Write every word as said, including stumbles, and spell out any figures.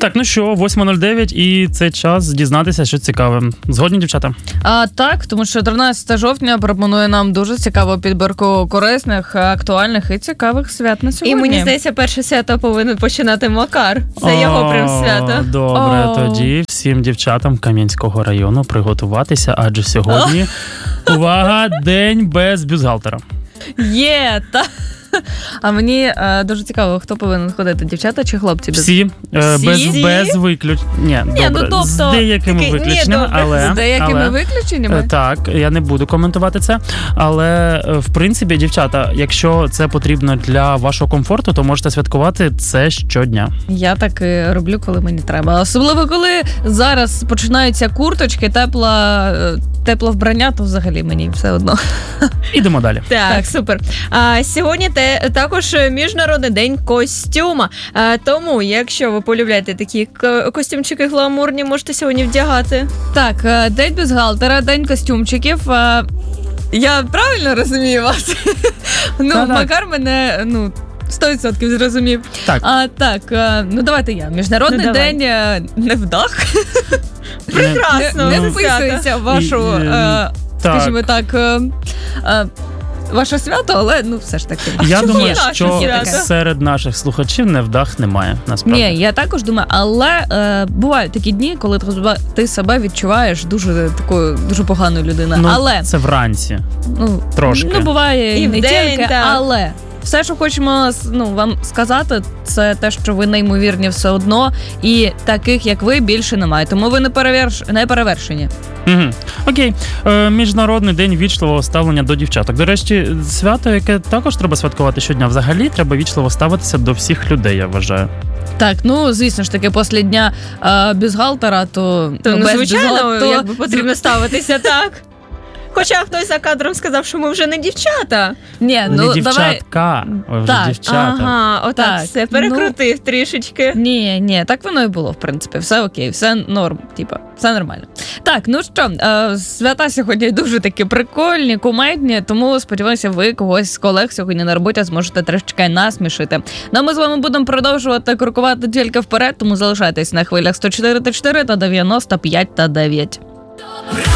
Так, ну що, восьма нуль дев'ять, і це час дізнатися, що цікаве. Згодні, дівчата? А, так, тому що тринадцятого жовтня пропонує нам дуже цікаву підбірку корисних, актуальних і цікавих свят на сьогодні. І мені здається, перше свято повинен починати Макар. Це О, його прям свято. Добре, О. тоді всім дівчатам Кам'янського району приготуватися, адже сьогодні, увага, день без бюстгальтера. Є, так. А мені е, дуже цікаво, хто повинен ходити, дівчата чи хлопці? Без... Всі, е, Всі? без, без виключень. Ні, Ні, добре, ну, тобто, з деякими такий, ні, виключеннями, добре, але... З деякими але, виключеннями? е, Так, я не буду коментувати це, але е, в принципі, дівчата, якщо це потрібно для вашого комфорту, то можете святкувати це щодня. Я так і роблю, коли мені треба. Особливо, коли зараз починаються курточки, тепла, е, тепле вбрання, то взагалі мені все одно. Ідемо далі. Так, Так. супер. А сьогодні те також Міжнародний день костюма. А, тому, якщо ви полюбляєте такі к- костюмчики гламурні, можете сьогодні вдягати. Так, е, день бюстгальтера, день костюмчиків. е, Я правильно розумію вас? Ну, Так-так. Макар мене, ну, сто відсотків зрозумів. Так. А, так, е, ну давайте я. Міжнародний Ну, давай. день е, невдах. Прекрасно. Не Ну, вписується в вашу, І, е, е, скажімо так, е, е, ваше свято, але ну все ж таки. Я чому думаю, наше що свято? серед наших слухачів невдах немає, насправді. Ні, я також думаю, але е, бувають такі дні, коли ти себе, ти себе відчуваєш дуже такою дуже поганою людиною. Ну, але це вранці. ну, трошки. ну буває І і не вдень, тільки, так. але все, що хочемо ну, вам сказати, це те, що ви неймовірні все одно, і таких, як ви, більше немає. Тому ви не переверш... не перевершені. Угу. Окей. Е, Міжнародний день вічливого ставлення до дівчаток. До речі, свято, яке також треба святкувати щодня. Взагалі, треба вічливо ставитися до всіх людей, я вважаю. Так, ну звісно ж таки, після дня е, бюстгальтера, то, То, ну, без звичайно, бюстгальтера, якби потрібно ставитися так. Хоча хтось за кадром сказав, що ми вже не дівчата. Ні, ну Не давай. дівчатка, а вже Так. дівчата. Ага, отак Так, все, перекрутив трішечки. Ні, ні, так воно і було, в принципі. Все окей, все норм, типа, все нормально. Так, ну що, е, свята сьогодні дуже такі прикольні, кумедні, тому сподіваюся, ви когось з колег сьогодні на роботі зможете трішки насмішити. Ну а ми з вами будемо продовжувати крокувати тільки вперед, тому залишайтесь на хвилях сто чотири та чотири та дев'яносто п'ять та дев'ять.